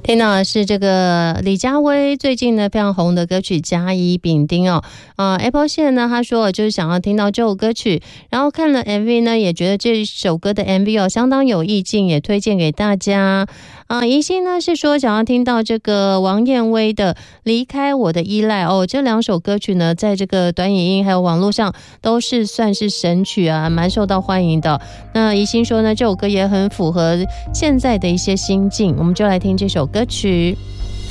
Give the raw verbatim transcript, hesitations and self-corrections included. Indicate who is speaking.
Speaker 1: 听到的是这个李佳薇最近呢非常红的歌曲《甲乙丙丁》哦，呃 Apple 线呢他说就是想要听到这首歌曲，然后看了 M V 呢也觉得这首歌的 M V 哦相当有意境，也推荐给大家。啊、呃，宜心呢是说想要听到这个王燕薇的《离开我的依赖》哦，这两首歌曲呢在这个短影音还有网络上都是算是神曲啊，蛮受到欢迎的。那宜心说呢这首歌也很符合现在的一些心境，我们就来听这首歌曲。